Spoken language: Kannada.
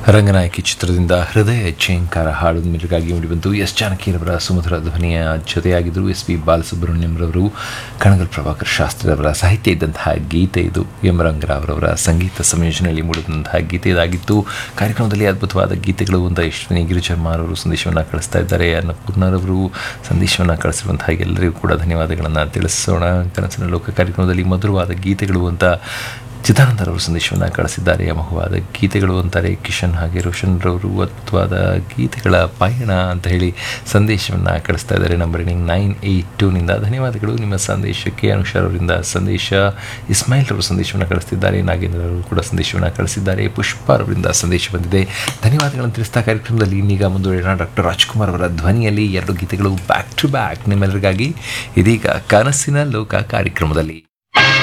ರಂಗನಾಯಕಿ ಚಿತ್ರದಿಂದ ಹೃದಯ ಚೇಂಕಾರ ಹಾಡು ಮಿಲುಗಾಗಿ ಮೂಡಿಬಂತು. ಎಸ್ ಜಾನಕಿರವರ ಸುಮಧುರ ಧ್ವನಿಯ ಜೊತೆಯಾಗಿದ್ದರು ಎಸ್ ಪಿ ಬಾಲಸುಬ್ರಹ್ಮಣ್ಯಂರವರು. ಕಣಗಲ್ ಪ್ರಭಾಕರ್ ಶಾಸ್ತ್ರಿರವರ ಸಾಹಿತ್ಯ ಇದ್ದಂತಹ ಗೀತೆ ಇದು. ಎಂ ರಂಗರಾವ್ರವರ ಸಂಗೀತ ಸಂಯೋಜನೆಯಲ್ಲಿ ಮೂಡಿದಂತಹ ಗೀತೆ ಇದಾಗಿತ್ತು. ಕಾರ್ಯಕ್ರಮದಲ್ಲಿ ಅದ್ಭುತವಾದ ಗೀತೆಗಳು ಅಂತ ಯಶ್ವಿನಿ ಗಿರಿಜರ್ಮಾರವರು ಸಂದೇಶವನ್ನು ಕಳಿಸ್ತಾ ಇದ್ದಾರೆ. ಅನ್ನಪೂರ್ಣರವರು ಸಂದೇಶವನ್ನು ಕಳಿಸಿರುವಂತಹ ಎಲ್ಲರಿಗೂ ಕೂಡ ಧನ್ಯವಾದಗಳನ್ನು ತಿಳಿಸೋಣ. ಕನಸಿನ ಲೋಕ ಕಾರ್ಯಕ್ರಮದಲ್ಲಿ ಮಧುರವಾದ ಗೀತೆಗಳು ಅಂತ ಚಿದಾನಂದರವರು ಸಂದೇಶವನ್ನು ಕಳಿಸಿದ್ದಾರೆ. ಅಮೋಘವಾದ ಗೀತೆಗಳು ಅಂತಾರೆ ಕಿಶನ್ ಹಾಗೆ ರೋಷನ್ರವರು. ಅದ್ಭುತವಾದ ಗೀತೆಗಳ ಪಯಣ ಅಂತ ಹೇಳಿ ಸಂದೇಶವನ್ನು ಕಳಿಸ್ತಾ ಇದ್ದಾರೆ. ನಂಬರ್ 982ನಿಂದ ಧನ್ಯವಾದಗಳು ನಿಮ್ಮ ಸಂದೇಶಕ್ಕೆ. ಅನುಷಾರವರಿಂದ ಸಂದೇಶ. ಇಸ್ಮಾಯಿಲ್ ಅವರು ಸಂದೇಶವನ್ನು ಕಳಿಸ್ತಿದ್ದಾರೆ. ನಾಗೇಂದ್ರವರು ಕೂಡ ಸಂದೇಶವನ್ನು ಕಳಿಸಿದ್ದಾರೆ. ಪುಷ್ಪಾರವರಿಂದ ಸಂದೇಶ ಬಂದಿದೆ. ಧನ್ಯವಾದಗಳನ್ನು ತಿಳಿಸ್ತಾ ಕಾರ್ಯಕ್ರಮದಲ್ಲಿ ಇನ್ನೀಗ ಮುಂದುವರಿಯೋಣ. ಡಾಕ್ಟರ್ ರಾಜ್ಕುಮಾರ್ ಅವರ ಧ್ವನಿಯಲ್ಲಿ 2 ಗೀತೆಗಳು ಬ್ಯಾಕ್ ಟು ಬ್ಯಾಕ್ ನಿಮ್ಮೆಲ್ಲರಿಗಾಗಿ ಇದೀಗ ಕನಸಿನ ಲೋಕ ಕಾರ್ಯಕ್ರಮದಲ್ಲಿ.